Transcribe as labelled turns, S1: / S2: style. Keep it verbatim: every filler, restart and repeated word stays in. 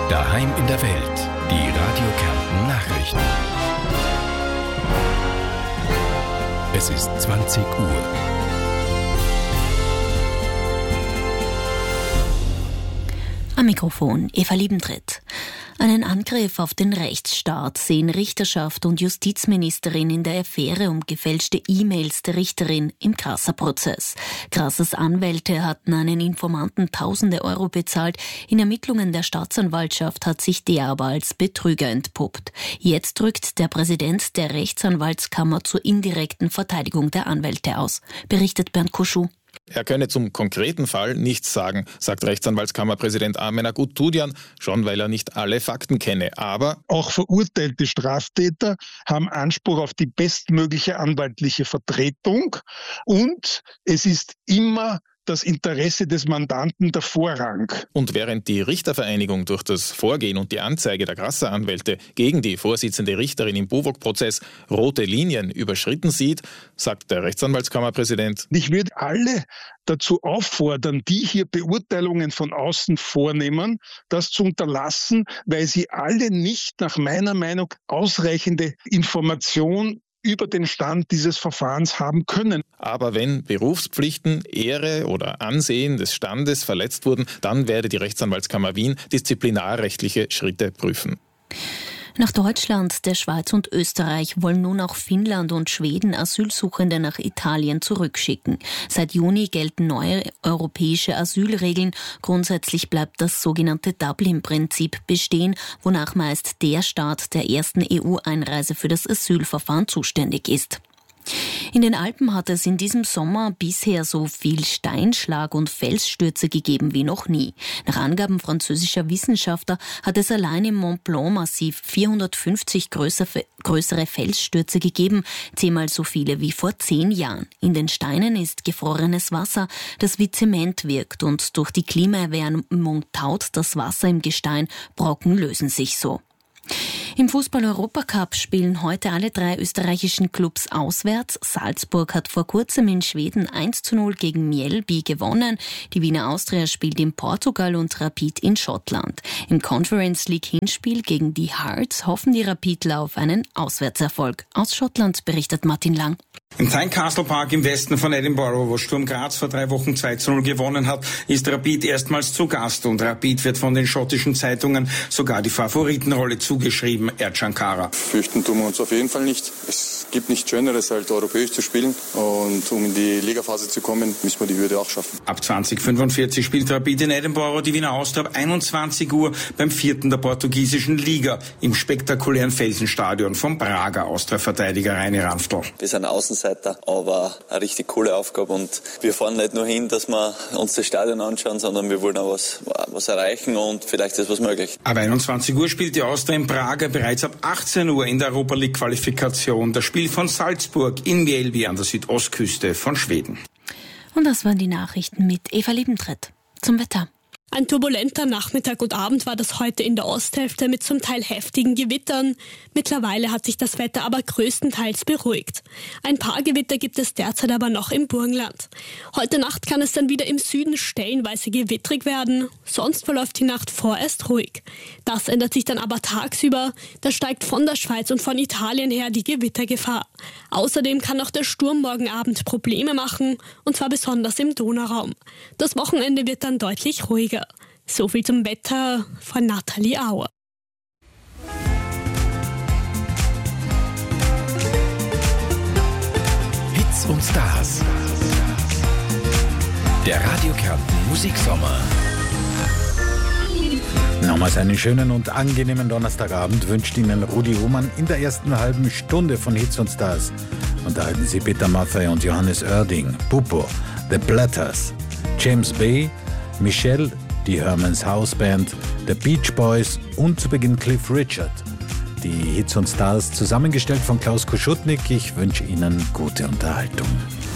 S1: Daheim in der Welt. Die Radio Kärnten Nachrichten. Es ist zwanzig Uhr.
S2: Am Mikrofon Eva Liebentritt. Einen Angriff auf den Rechtsstaat sehen Richterschaft und Justizministerin in der Affäre um gefälschte E-Mails der Richterin im Grasser-Prozess. Grassers Anwälte hatten einen Informanten tausende Euro bezahlt. In Ermittlungen der Staatsanwaltschaft hat sich der aber als Betrüger entpuppt. Jetzt rückt der Präsident der Rechtsanwaltskammer zur indirekten Verteidigung der Anwälte aus, berichtet Bernd Koschuh.
S3: Er könne zum konkreten Fall nichts sagen, sagt Rechtsanwaltskammerpräsident Armen Aguttudian, schon weil er nicht alle Fakten kenne. Aber
S4: auch verurteilte Straftäter haben Anspruch auf die bestmögliche anwaltliche Vertretung und es ist immer das Interesse des Mandanten der Vorrang.
S3: Und während die Richtervereinigung durch das Vorgehen und die Anzeige der Grasser-Anwälte gegen die Vorsitzende Richterin im Buwog-Prozess rote Linien überschritten sieht, sagt der Rechtsanwaltskammerpräsident:
S4: Ich würde alle dazu auffordern, die hier Beurteilungen von außen vornehmen, das zu unterlassen, weil sie alle nicht nach meiner Meinung ausreichende Information über den Stand dieses Verfahrens haben können.
S3: Aber wenn Berufspflichten, Ehre oder Ansehen des Standes verletzt wurden, dann werde die Rechtsanwaltskammer Wien disziplinarrechtliche Schritte prüfen.
S2: Nach Deutschland, der Schweiz und Österreich wollen nun auch Finnland und Schweden Asylsuchende nach Italien zurückschicken. Seit Juni gelten neue europäische Asylregeln. Grundsätzlich bleibt das sogenannte Dublin-Prinzip bestehen, wonach meist der Staat der ersten E U-Einreise für das Asylverfahren zuständig ist. In den Alpen hat es in diesem Sommer bisher so viel Steinschlag und Felsstürze gegeben wie noch nie. Nach Angaben französischer Wissenschaftler hat es allein im Mont Blanc-Massiv vierhundertfünfzig größere, größere Felsstürze gegeben, zehnmal so viele wie vor zehn Jahren. In den Steinen ist gefrorenes Wasser, das wie Zement wirkt, und durch die Klimaerwärmung taut das Wasser im Gestein, Brocken lösen sich so. Im Fußball-Europacup spielen heute alle drei österreichischen Clubs auswärts. Salzburg hat vor kurzem in Schweden eins zu null gegen Mjällby gewonnen. Die Wiener Austria spielt in Portugal und Rapid in Schottland. Im Conference League Hinspiel gegen die Hearts hoffen die Rapidler auf einen Auswärtserfolg. Aus Schottland berichtet Martin Lang.
S5: Im Tynecastle Park im Westen von Edinburgh, wo Sturm Graz vor drei Wochen zwei zu null gewonnen hat, ist Rapid erstmals zu Gast, und Rapid wird von den schottischen Zeitungen sogar die Favoritenrolle zugeschrieben, Ercan Kara.
S6: Fürchten tun wir uns auf jeden Fall nicht. Es gibt nichts Schöneres, als europäisch zu spielen, und um in die Ligaphase zu kommen, müssen wir die Hürde auch schaffen.
S5: Ab zwanzig fünfundvierzig spielt Rapid in Edinburgh, die Wiener Austria ab einundzwanzig Uhr beim vierten der portugiesischen Liga im spektakulären Felsenstadion vom Prager Austria-Verteidiger Reini Ranftl.
S7: Wir sind Außenseiter, aber eine richtig coole Aufgabe, und wir fahren nicht nur hin, dass wir uns das Stadion anschauen, sondern wir wollen auch was, was erreichen, und vielleicht ist was möglich.
S5: Ab einundzwanzig Uhr spielt die Austria in Prager, bereits ab achtzehn Uhr in der Europa League Qualifikation das Spiel von Salzburg in Mjällby an der Südostküste von Schweden.
S2: Und das waren die Nachrichten mit Eva Liebentritt. Zum Wetter.
S8: Ein turbulenter Nachmittag und Abend war das heute in der Osthälfte mit zum Teil heftigen Gewittern. Mittlerweile hat sich das Wetter aber größtenteils beruhigt. Ein paar Gewitter gibt es derzeit aber noch im Burgenland. Heute Nacht kann es dann wieder im Süden stellenweise gewittrig werden. Sonst verläuft die Nacht vorerst ruhig. Das ändert sich dann aber tagsüber. Da steigt von der Schweiz und von Italien her die Gewittergefahr. Außerdem kann auch der Sturm morgen Abend Probleme machen, und zwar besonders im Donauraum. Das Wochenende wird dann deutlich ruhiger. So viel zum Wetter von Nathalie Auer.
S1: Hits und Stars. Der Radio Kärnten Musiksommer.
S9: Nochmals einen schönen und angenehmen Donnerstagabend wünscht Ihnen Rudi Hohmann. In der ersten halben Stunde von Hits und Stars unterhalten Sie Peter Maffay und Johannes Oerding, Pupo, The Platters, James Bay, Michelle, die Herman's House Band, The Beach Boys und zu Beginn Cliff Richard. Die Hits und Stars zusammengestellt von Klaus Koschutnik. Ich wünsche Ihnen gute Unterhaltung.